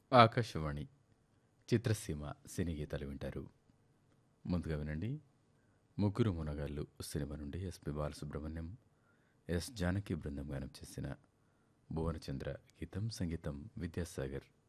ఆకాశవాణి చిత్రసీమ సినీ గీతాలు వింటారు. ముందుగా వినండి ముగ్గురు మునగాళ్ళు సినిమా నుండి ఎస్పి బాలసుబ్రహ్మణ్యం, ఎస్ జానకి బృందం గానం చేసిన భువనచంద్ర గీతం, సంగీతం విద్యాసాగర్.